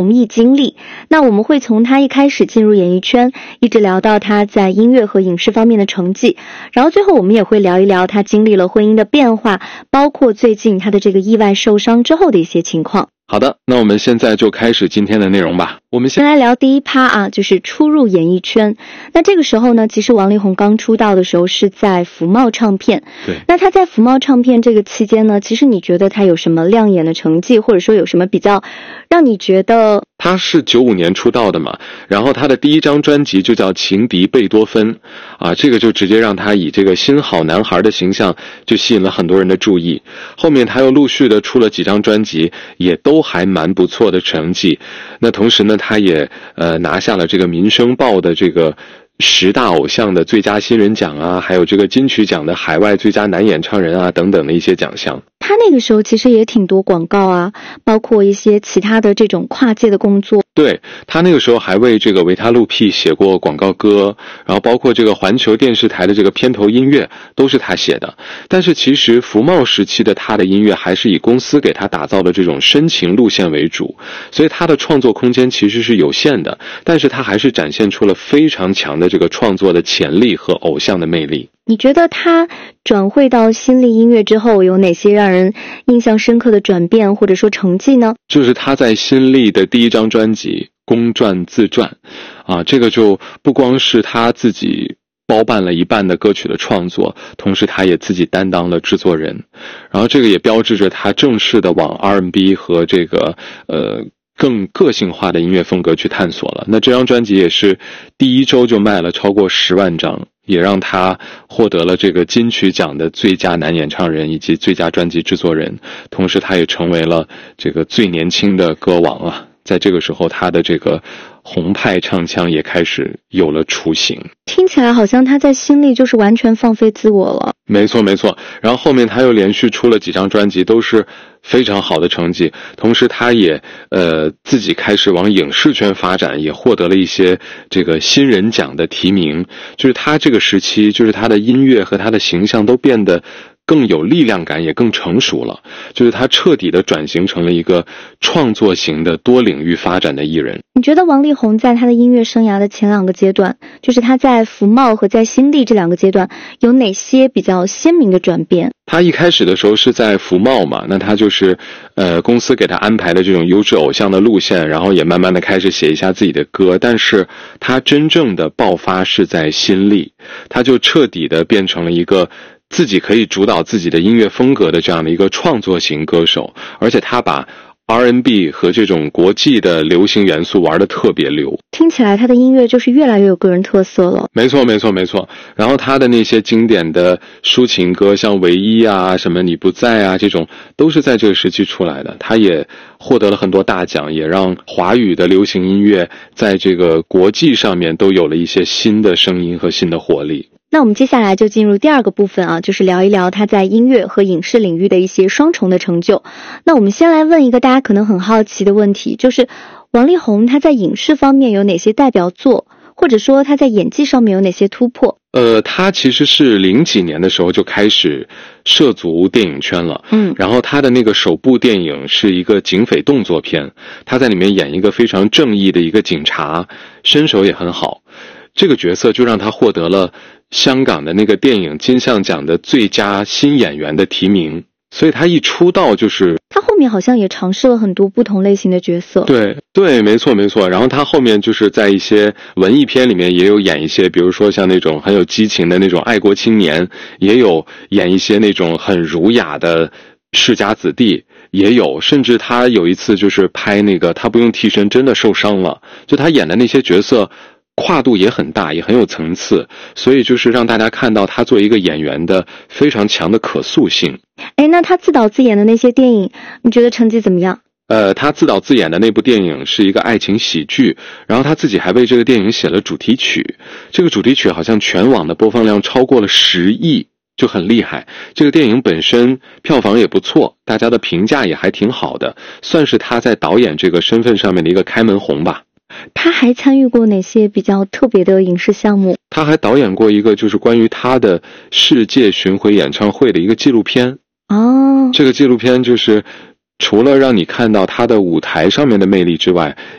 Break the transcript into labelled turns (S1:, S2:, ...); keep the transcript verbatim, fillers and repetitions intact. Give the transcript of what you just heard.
S1: 从艺经历。那我们会从他一开始进入演艺圈，一直聊到他在音乐和影视方面的成绩，然后最后我们也会聊一聊他经历了婚姻的变化，包括最近他的这个意外受伤之后的一些情况。
S2: 好的，那我们现在就开始今天的内容吧。我们
S1: 先来聊第一趴啊，就是初入演艺圈。那这个时候呢，其实王力宏刚出道的时候是在福茂唱片。
S2: 对。
S1: 那他在福茂唱片这个期间呢，其实你觉得他有什么亮眼的成绩，或者说有什么比较让你觉得？
S2: 他是九五年出道的嘛，然后他的第一张专辑就叫《情敌贝多芬》啊，这个就直接让他以这个新好男孩的形象就吸引了很多人的注意。后面他又陆续的出了几张专辑，也都还蛮不错的成绩。那同时呢，他也呃拿下了这个民生报的这个十大偶像的最佳新人奖啊，还有这个金曲奖的海外最佳男演唱人啊等等的一些奖项。
S1: 他那个时候其实也挺多广告啊，包括一些其他的这种跨界的工作。
S2: 对，他那个时候还为这个维他露 P 写过广告歌，然后包括这个环球电视台的这个片头音乐都是他写的。但是其实福茂时期的他的音乐还是以公司给他打造的这种深情路线为主，所以他的创作空间其实是有限的，但是他还是展现出了非常强的这个创作的潜力和偶像的魅力。
S1: 你觉得他转会到新力音乐之后有哪些让人印象深刻的转变或者说成绩呢？
S2: 就是他在新力的第一张专辑《公传自传》啊，这个就不光是他自己包办了一半的歌曲的创作，同时他也自己担当了制作人，然后这个也标志着他正式的往 R and B 和这个呃更个性化的音乐风格去探索了。那这张专辑也是第一周就卖了超过十万张，也让他获得了这个金曲奖的最佳男演唱人以及最佳专辑制作人，同时他也成为了这个最年轻的歌王啊。在这个时候，他的这个红派唱腔也开始有了雏形。
S1: 听起来好像他在新力就是完全放飞自我了。
S2: 没错没错，然后后面他又连续出了几张专辑，都是非常好的成绩，同时他也呃自己开始往影视圈发展，也获得了一些这个新人奖的提名。就是他这个时期，就是他的音乐和他的形象都变得更有力量感，也更成熟了，就是他彻底的转型成了一个创作型的多领域发展的艺人。
S1: 你觉得王力宏在他的音乐生涯的前两个阶段，就是他在福茂和在新力这两个阶段，有哪些比较鲜明的转变？
S2: 他一开始的时候是在福茂嘛，那他就是呃公司给他安排的这种优质偶像的路线，然后也慢慢的开始写一下自己的歌。但是他真正的爆发是在新力，他就彻底的变成了一个自己可以主导自己的音乐风格的这样的一个创作型歌手，而且他把 R and B 和这种国际的流行元素玩得特别溜。
S1: 听起来他的音乐就是越来越有个人特色了。
S2: 没错没错没错，然后他的那些经典的抒情歌，像唯一啊，什么你不在啊，这种都是在这个时期出来的。他也获得了很多大奖，也让华语的流行音乐在这个国际上面都有了一些新的声音和新的活力。
S1: 那我们接下来就进入第二个部分啊，就是聊一聊他在音乐和影视领域的一些双重的成就。那我们先来问一个大家可能很好奇的问题，就是王力宏他在影视方面有哪些代表作，或者说他在演技上面有哪些突破？
S2: 呃，他其实是零几年的时候就开始涉足电影圈了，
S1: 嗯，
S2: 然后他的那个首部电影是一个警匪动作片，他在里面演一个非常正义的一个警察，身手也很好，这个角色就让他获得了香港的那个电影金像奖的最佳新演员的提名，所以他一出道就是
S1: 他后面好像也尝试了很多不同类型的角色。
S2: 对对，没错没错。然后他后面就是在一些文艺片里面也有演一些，比如说像那种很有激情的那种爱国青年，也有演一些那种很儒雅的世家子弟，也有，甚至他有一次就是拍那个他不用替身真的受伤了，就他演的那些角色跨度也很大，也很有层次，所以就是让大家看到他作为一个演员的非常强的可塑性。
S1: 哎，那他自导自演的那些电影，你觉得成绩怎么样？
S2: 呃，他自导自演的那部电影是一个爱情喜剧，然后他自己还为这个电影写了主题曲，这个主题曲好像全网的播放量超过了十亿，就很厉害。这个电影本身票房也不错，大家的评价也还挺好的，算是他在导演这个身份上面的一个开门红吧。
S1: 他还参与过哪些比较特别的影视项目？
S2: 他还导演过一个就是关于他的世界巡回演唱会的一个纪录片。
S1: 哦，
S2: 这个纪录片就是除了让你看到他的舞台上面的魅力之外，